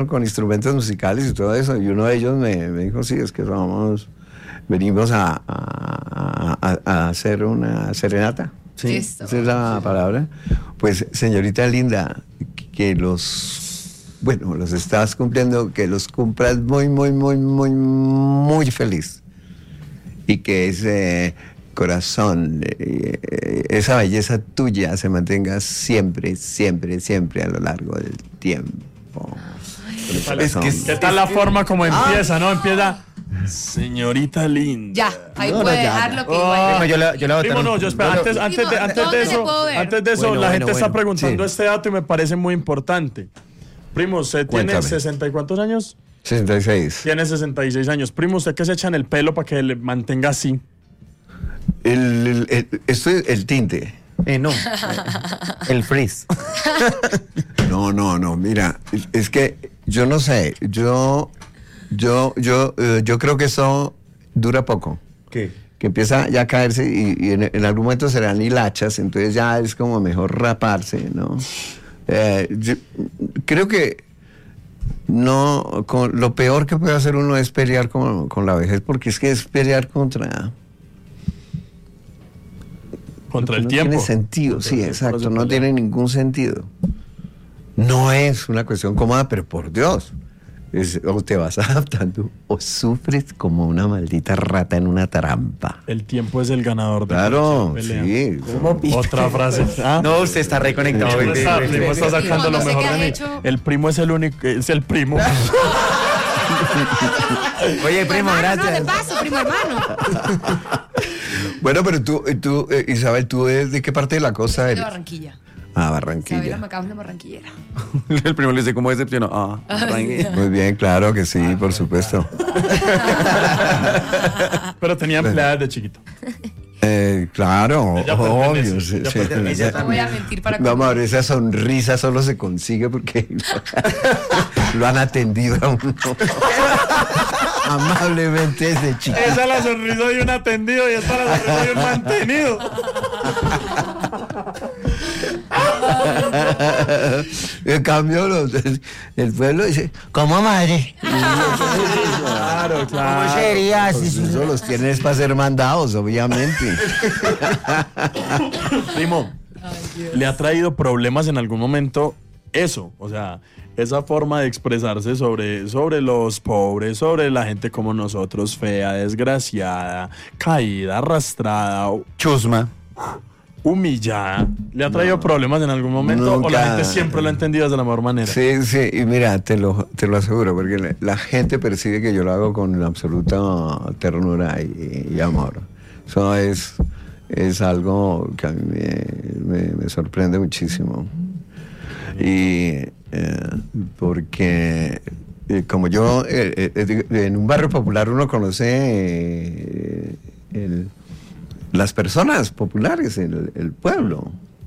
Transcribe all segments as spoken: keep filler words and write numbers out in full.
con instrumentos musicales y todo eso, y uno de ellos me, me dijo, sí, es que vamos, venimos a, a, a, a hacer una serenata. Sí. Esa es la palabra. Pues, señorita linda, que los, bueno, los estás cumpliendo, que los cumplas muy, muy, muy, muy, muy feliz. Y que ese corazón, eh, esa belleza tuya se mantenga siempre, siempre, siempre a lo largo del tiempo. Es que, ¿qué tal la forma como empieza, no? Empieza... Señorita linda. Ya, ahí No, puede no, ya, dejarlo ya. que igual. Primo, yo le, yo le voy a Primo, botar no, un- yo espera, antes, antes de, antes de ¿dónde eso, puedo ver? antes de eso, Bueno, la bueno, gente está bueno, preguntando sí. este dato y me parece muy importante. Primo, ¿usted tiene Cuéntame. sesenta y cuántos años? sesenta y seis. Tiene sesenta y seis años. Primo, ¿usted qué se echa en el pelo para que le mantenga así? El, el, el- esto es el tinte. Eh, no. El frizz. No, no, no, mira, es, es que yo no sé, yo, yo, yo, eh, yo creo que eso dura poco. ¿Qué? Que empieza ya a caerse y, y en, en algún momento serán hilachas, entonces ya es como mejor raparse, ¿no? Eh, yo creo que no, con, lo peor que puede hacer uno es pelear con, con la vejez, porque es que es pelear contra... Contra el no tiempo. tiene sentido, Contra sí, el tiempo exacto, se no pelea. tiene ningún sentido. No es una cuestión cómoda, pero por Dios, es, o te vas adaptando o sufres como una maldita rata en una trampa. El tiempo es el ganador de Claro, cualquier pelea. sí. Otra frase. ¿Ah? No, usted está reconectado. Primo está, Ve, ve, primo ve, está ve. sacando Cuando lo sé mejor que de has mí. hecho- El primo es el único, es el primo. Oye, primo, Hermano, no, de gracias. paso, primo hermano. Bueno, pero tú, tú eh, Isabel, ¿tú de, de qué parte de la costa De eres? Barranquilla. Ah, Isabela Barranquilla. Macao es una barranquillera. El primo le dice, ¿cómo decepcionó? Ah, Barranquilla. Muy bien, claro que sí, por supuesto. Pero tenía empleadas de chiquito. Eh, claro, Ella obvio. pertenece, sí, ella sí. pertenece. Ella No voy a mentir para Vamos a ver, esa sonrisa solo se consigue porque lo han atendido a uno amablemente desde chiquito. Esa es la sonrisa de un atendido y esta es la sonrisa de un mantenido. En cambio, los- el pueblo dice, ¿cómo madre? Claro, claro. ¿Cómo sería? Pues eso los tienes para ser mandados, obviamente. Primo, ¿le ha traído problemas en algún momento eso? O sea, esa forma de expresarse sobre, sobre los pobres, sobre la gente como nosotros, fea, desgraciada, caída, arrastrada, Chusma. humillada. ¿Le ha traído problemas en algún momento? ¿O Nunca. la gente siempre lo ha entendido de la mejor manera? Sí, sí, y mira, te lo, te lo aseguro, porque la, la gente percibe que yo lo hago con absoluta ternura y, y amor. Eso es, es algo que a mí me, me- me sorprende muchísimo. Y eh, porque eh, como yo, eh, eh, en un barrio popular uno conoce eh, el- las personas populares, el, el pueblo.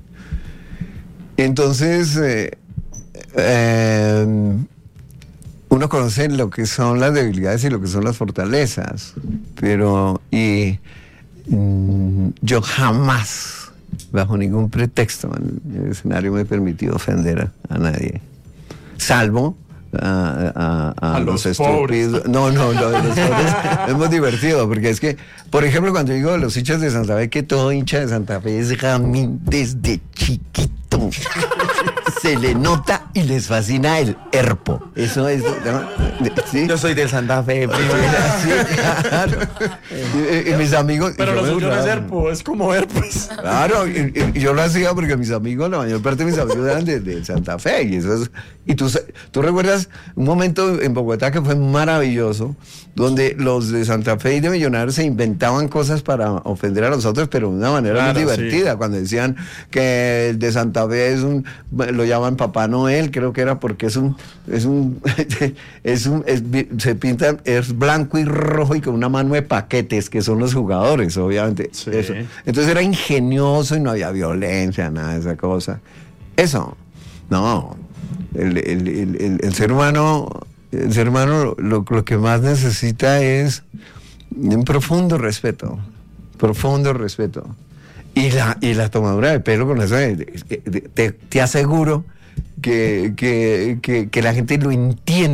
Entonces, eh, eh, uno conoce lo que son las debilidades y lo que son las fortalezas, pero y mm, yo jamás, bajo ningún pretexto en el escenario, me he permitido ofender a, a nadie, salvo a, a- a A los, los pobres. estúpidos. No, no, lo de los pobres es muy divertido, porque es que, por ejemplo, cuando digo de los hinchas de Santa Fe, que todo hincha de Santa Fe es gamín desde chiquito. Se le nota y les fascina el herpo. Eso es. ¿no? ¿Sí? Yo soy del Santa Fe, primo. Sí, claro. Y, y mis amigos. y Pero yo lo me suyo no es burlaba. herpo, es como herpes. Claro, y, y yo lo hacía porque mis amigos, la mayor parte de mis amigos eran de, de Santa Fe. Y, eso es- y tú, sa- tú recuerdas un momento en Bogotá que fue maravilloso, donde los de Santa Fe y de Millonarios se inventaban cosas para ofender a los otros, pero de una manera Claro, muy sí. divertida. Cuando decían que el de Santa Fe es un, lo llaman Papá Noel, creo que era porque es un, es un, es un, es- se pinta, es blanco y rojo y con una mano de paquetes, que son los jugadores, obviamente. Sí. Eso. Entonces era ingenioso y no había violencia, nada de esa cosa. Eso, no. El, el- el- el- el ser humano, el ser humano lo, lo que más necesita es un profundo respeto, profundo respeto. Y la, y la tomadura de pelo con eso, eh, eh, te, te aseguro que, que, que, que la gente lo entienda.